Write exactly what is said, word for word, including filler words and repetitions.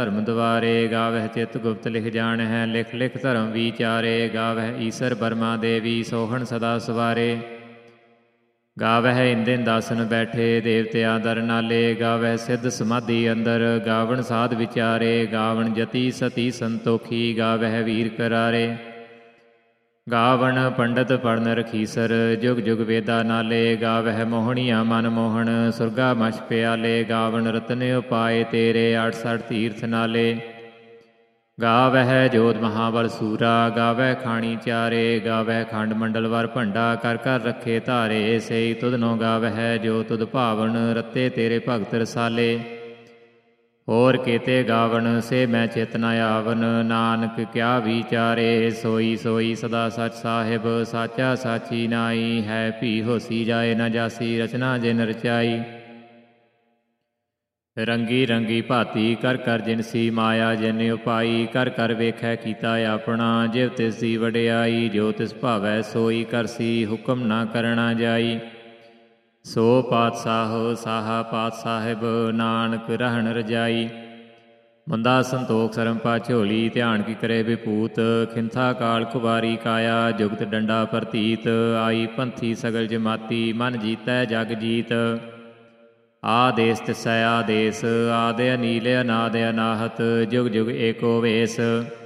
ਧਰਮ ਦੁਆਰੇ ਗਾਵਹਿ ਚਿਤ ਗੁਪਤ ਲਿਖ ਜਾਣਹਿ। ਲਿਖ ਲਿਖ ਧਰਮ ਵਿਚਾਰੇ ਗਾਵਹਿ ਈਸਰ ਬਰਮਾ ਦੇਵੀ ਸੋਹਣ ਸਦਾ ਸਵਾਰੇ। ਗਾਵਹਿ ਇੰਦਿਨ ਦਾਸਨ ਬੈਠੇ ਦੇਵਤਿਆਂ ਦਰ ਨਾਲੇ। ਗਾਵਹਿ ਸਿੱਧ ਸਮਾਧੀ ਅੰਦਰ ਗਾਵਣ ਸਾਧ ਵਿਚਾਰੇ। ਗਾਵਣ ਜਤੀ ਸਤੀ ਸੰਤੋਖੀ ਗਾਵਹਿ ਵੀਰ ਕਰਾਰੇ। ਗਾਵਣ ਪੰਡਤ ਪੜਨ ਰਖੀਸਰ ਜੁਗ ਜੁਗ ਵੇਦਾ ਨਾਲੇ। ਗਾਵਹਿ ਮੋਹਣੀਆਂ ਮਨ ਮੋਹਣ ਸੁਰਗਾ ਮਛ ਪਿਆਲੇ। ਗਾਵਣ ਰਤਨ ਉਪਾਏ ਤੇਰੇ ਅਠ ਸਠ ਤੀਰਥ ਨਾਲੇ। ਗਾਵਹਿ ਜੋਤ ਮਹਾਬਲ ਸੂਰਾ ਗਾਵਹਿ ਖਾਣੀ ਚਾਰੇ। ਗਾਵਹਿ ਖੰਡ ਮੰਡਲ ਵਰ ਭੰਡਾ ਕਰ ਕਰ ਰੱਖੇ ਧਾਰੇ। ਸਈ ਤੁਧਨੋ ਗਾਵਹਿ ਜੋ ਤੁਧ ਭਾਵਨ ਰਤੇ ਤੇਰੇ ਭਗਤ ਰਸਾਲੇ। ਹੋਰ ਕੇਤੇ ਗਾਵਣ ਸੇ ਮੈਂ ਚਿਤ ਨ ਆਵਨ ਨਾਨਕ ਕਿਆ ਵਿਚਾਰੇ। ਸੋਈ ਸੋਈ ਸਦਾ ਸਚ ਸਾਹਿਬ ਸਾਚਾ ਸਾਚੀ ਨਾਈ। ਹੈ ਭੀ ਹੋਸੀ ਜਾਏ ਨ ਜਾਸੀ ਰਚਨਾ ਜਿਨ ਰਚਾਈ। ਰੰਗੀ ਰੰਗੀ ਭਾਤੀ ਕਰ ਕਰ ਜਿਨਸੀ ਮਾਇਆ ਜਿਨ ਉਪਾਈ। ਕਰ ਕਰ ਵੇਖੈ ਕੀਤਾ ਆਪਣਾ ਜਿਵ ਤਿਸ ਦੀ ਵਡਿਆਈ। ਜੋ ਤਿਸ ਭਾਵੈ ਸੋਈ ਕਰਸੀ ਹੁਕਮ ਨਾ ਕਰਣਾ ਜਾਈ। ਸੋ ਪਾਤਸ਼ਾਹ ਸਾਹਾ ਪਾਤ ਸਾਹਿਬ ਨਾਨਕ ਰਹਿਣ ਰਜਾਈ। ਮੰਦਾ ਸੰਤੋਖ ਸਰਮ ਪਾ ਝੋਲੀ ਧਿਆਨ ਕੀ ਕਰੇ ਵਿਭੂਤ। ਖਿੰਥਾ ਕਾਲ ਕੁਵਾਰੀ ਕਾਇਆ ਜੁਗਤ ਡੰਡਾ ਪ੍ਰਤੀਤ। ਆਈ ਪੰਥੀ ਸਗਲ ਜਮਾਤੀ ਮਨ ਜੀਤੈ ਜਗ ਜੀਤ। ਆਦੇਸ ਤਿਸੈ ਆਦੇਸ ਆਦਿ ਅਨੀਲ ਅਨਾਦ ਅਨਾਹਤ। ਜੁਗ ਜੁਗ ਏਕੋ ਵੇਸ।